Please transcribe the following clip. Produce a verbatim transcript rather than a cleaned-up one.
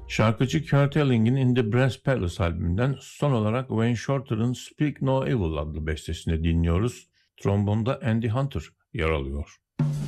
Şarkıcı Kurt Elling'in In the Brass Palace albümünden son olarak Wayne Shorter'ın Speak No Evil adlı bestesini dinliyoruz. Trombonda Andy Hunter yer alıyor.